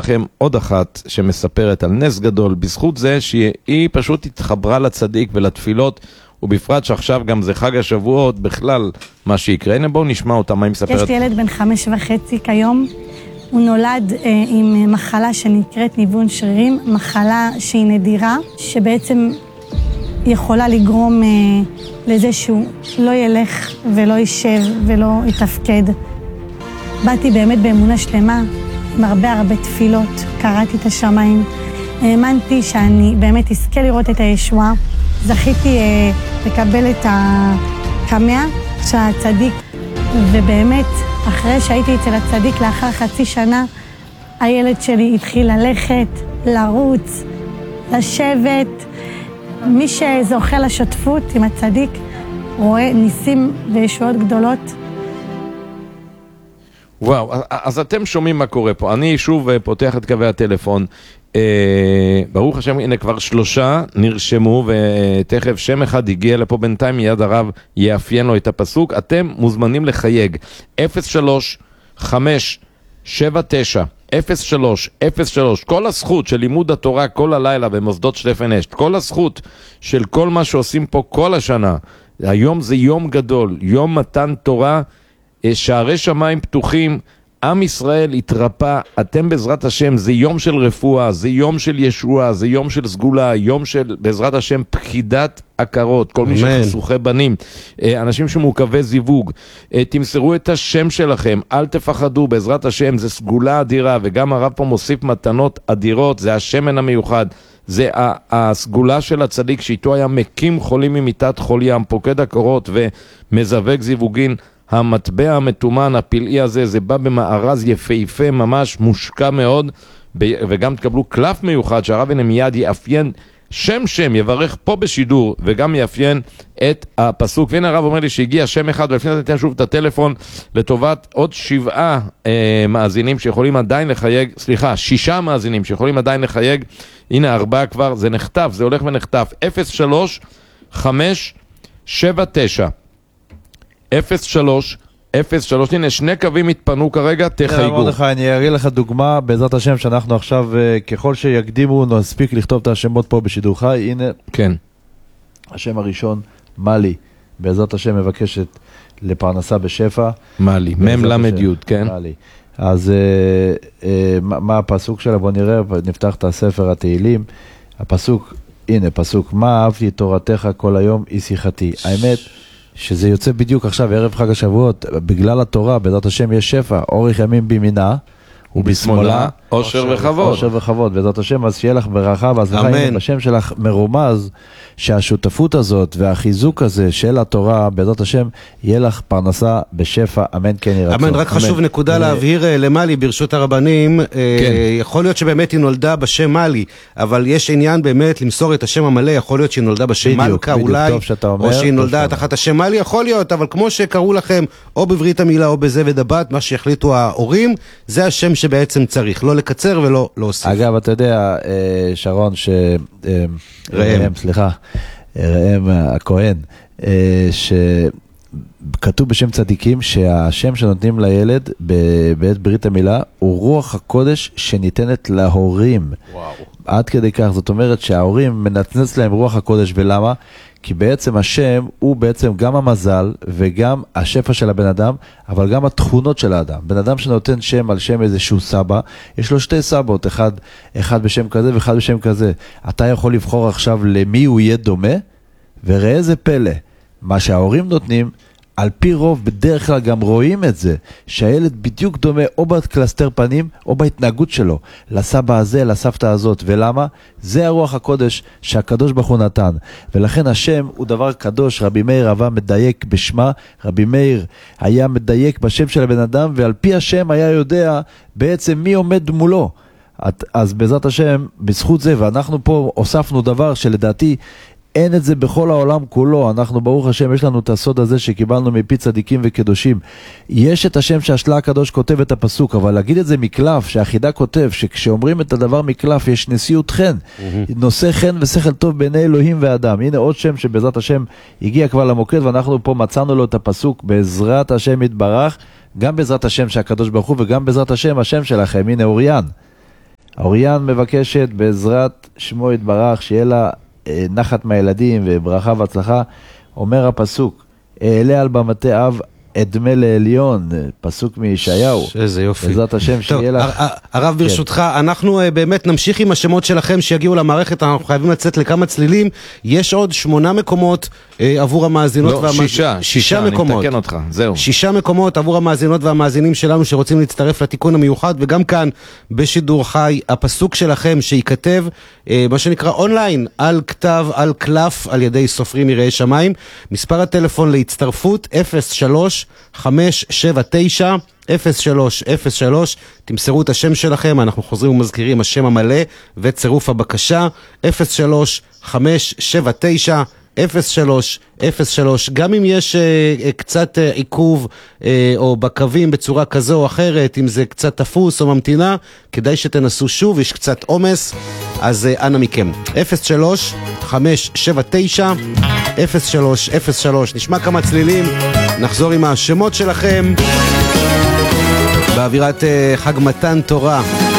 לכם עוד אחת שמספרת על נס גדול, בזכות זה שהיא פשוט התחברה לצדיק ולתפילות, ובפרט שעכשיו גם זה חג השבועות, בכלל מה שיקרה. הנה בואו נשמע אותה, מה היא מספרת. יש לי ילד בן 5.5 כיום, הוא נולד עם מחלה שנקראת ניוון שרירים, מחלה שהיא נדירה, שבעצם יכולה לגרום לזה שהוא לא ילך ולא יישב ולא יתפקד. באתי באמת באמונה שלמה, עם הרבה תפילות, קראתי את השמיים, האמנתי שאני באמת אזכה לראות את הישועה, זכיתי לקבל את הקמע של הצדיק, ובאמת אחרי שהייתי אצל הצדיק לאחר חצי שנה, הילד שלי התחיל ללכת, לרוץ, לשבת. מי שזוכה לשותפות עם הצדיק רואה ניסים וישועות גדולות. וואו, אז אתם שומעים מה קורה פה. אני שוב פותח את קווי הטלפון. ברוך השם, הנה כבר 3 נרשמו, ותכף שם אחד הגיע לפה בינתיים, מיד הרב יאפיין לו את הפסוק. אתם מוזמנים לחייג 03-579-03-03. כל הזכות של לימוד התורה כל הלילה במוסדות שטפן אשת, כל הזכות של כל מה שעושים פה כל השנה. היום זה יום גדול, יום מתן תורה, שערי שמיים פתוחים, עם ישראל התרפא, אתם בעזרת השם, זה יום של רפואה, זה יום של ישועה, זה יום של סגולה, יום של בעזרת השם פחידת עקרות, כל מי שחסוכי בנים, אנשים שמעוכבי זיווג, תמסרו את השם שלכם, אל תפחדו, בעזרת השם, זה סגולה אדירה, וגם הרב פה מוסיף מתנות אדירות, זה השמן המיוחד, זה הסגולה של הצדיק, שאיתו היה מקים חולים ממיטת חול ים, פוקד עקרות ומזווק זיווגין. המטבע המתומן, הפלאי הזה, זה בא במארז יפהפה, ממש מושקע מאוד, וגם תקבלו קלף מיוחד שהרב הנה מיד יאפיין שם, יברך פה בשידור, וגם יאפיין את הפסוק. והנה הרב אומר לי שהגיע שם אחד, ולפני זה ניתן שוב את הטלפון לטובת עוד 7 מאזינים שיכולים עדיין לחייג, 6 מאזינים שיכולים עדיין לחייג, הנה 4 כבר, זה נחטף, זה הולך ונחטף, 03-579 הנה 2 קווים התפנו כרגע, תחייגו. אני אראה לך דוגמה, בעזרת השם שאנחנו עכשיו, ככל שיקדימו, נספיק לכתוב את השמות פה בשידור חי. הנה, כן. השם הראשון, מלי, בעזרת השם מבקשת לפרנסה בשפע. מלי, מם כן. מלי. אז מה הפסוק שלה? בוא נראה, נפתח את הספר התהילים. הפסוק, הנה פסוק, מה אהבתי תורתך כל היום היא שיחתי. האמת שזה יוצא בדיוק עכשיו ערב חג השבועות, בגלל התורה, בעזרת השם יש שפע, אורך ימים בימינה ובשמאלה אושר וכבוד. אושר וכבוד, בעזרת השם, אז שיהיה לך ברכה והצלחה. בשם שלך מרומז שהשותפות הזאת והחיזוק הזה של התורה, בעזרת השם, יהיה לך פרנסה בשפע, אמן כן ירצו. אמן, רק חשוב נקודה להבהיר למלי ברשות הרבנים, יכול להיות שבאמת היא נולדה בשם מלי, אבל יש עניין באמת למסור את השם המלא, יכול להיות שהיא נולדה בשם מלכה אולי, או שהיא נולדה תחת השם מלי, יכול להיות, אבל כמו שקראו לכם, או בברית המילה או בזה ודבת, מה שהחליטו ההורים, זה השם שבעצם צריך, לא לקצר ולא להוסיף. אגב, אתה יודע, שרון, ראם הכהן, שכתוב בשם צדיקים שהשם שנותנים לילד בעת ברית המילה הוא רוח הקודש שניתנת להורים. וואו. עד כדי כך, זאת אומרת שההורים מנצנץ להם רוח הקודש, ולמה? כי בעצם השם הוא בעצם גם המזל וגם השפע של הבן אדם, אבל גם התכונות של האדם. בן אדם שנותן שם על שם איזשהו סבא, יש לו 2 סבות, אחד בשם כזה ואחד בשם כזה. אתה יכול לבחור עכשיו למי הוא יהיה דומה, וראה איזה פלא. מה שההורים נותנים, על פי רוב בדרך כלל גם רואים את זה, שהילד בדיוק דומה או בקלסטר פנים או בהתנהגות שלו, לסבא הזה, לסבתא הזאת. ולמה? זה הרוח הקודש שהקדוש ברוך הוא נתן. ולכן השם הוא דבר קדוש. רבי מאיר רבא מדייק בשמה, רבי מאיר היה מדייק בשם של הבן אדם, ועל פי השם היה יודע בעצם מי עומד מולו. אז בעזרת השם, בזכות זה, ואנחנו פה הוספנו דבר שלדעתי אין את זה בכל העולם כולו. אנחנו ברוך השם יש לנו את הסוד הזה שקיבלנו מפי צדיקים וקדושים. יש את השם שהשלה הקדוש כותב את הפסוק, אבל להגיד את זה מקלף, שהחידה כותב שכשאומרים את הדבר מקלף יש נשיאות חן, נושא חן ושכל טוב בעיני אלוהים ואדם. הנה עוד שם שבעזרת השם הגיע כבר למוקד, ואנחנו פה מצאנו לו את הפסוק בעזרת השם יתברך, גם בעזרת השם שהקדוש ברוך הוא וגם בעזרת השם שלכם. הנה אוריאן, אוריאן מבקשת בעזרת שמו יתברך, שיהיה לה נחת מהילדים וברכה והצלחה. אומר הפסוק, אעלה על במתי אב אדמה לעליון, פסוק מישעיהו. איזה יופי. בעזרת השם שיהיה לך. הרב ברשותך, אנחנו באמת נמשיך עם השמות שלכם שיגיעו למערכת, אנחנו חייבים לצאת לכמה צלילים. יש עוד 8 מקומות עבור המאזינות והמאזינים. 6 מקומות. אני מתקן אותך, זהו. 6 מקומות עבור המאזינות והמאזינים שלנו שרוצים להצטרף לתיקון המיוחד, וגם כאן בשידור חי, הפסוק שלכם שיכתב, מה שנקרא אונליין, על כתב, על קלף, על ידי סופרים יראי שמיים. מספר הטלפון להצטרפות 03-579-0303, תמסרו את השם שלכם, אנחנו חוזרים ומזכירים השם המלא וצירוף הבקשה 03-579-0303. גם אם יש קצת עיכוב או בקווים בצורה כזו או אחרת, אם זה קצת תפוס או ממתינה, כדאי שתנסו שוב, יש קצת עומס, אז אנא מכם 03-579-0303. נשמע כמה צלילים, נחזור עם השמות שלכם באווירת חג מתן תורה.